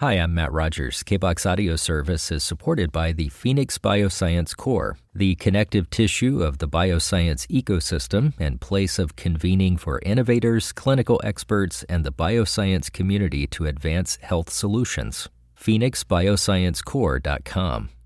Hi, I'm Matt Rogers. KBOX Audio Service is supported by the Phoenix Bioscience Core, the connective tissue of the bioscience ecosystem and place of convening for innovators, clinical experts, and the bioscience community to advance health solutions. PhoenixBioscienceCore.com.